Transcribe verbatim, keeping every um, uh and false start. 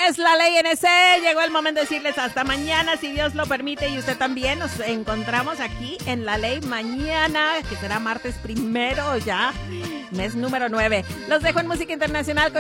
Es la ley N C. Llegó el momento de decirles hasta mañana, si Dios lo permite, y usted también. Nos encontramos aquí en La Ley mañana, que será martes primero ya, mes número nueve. Los dejo en música internacional con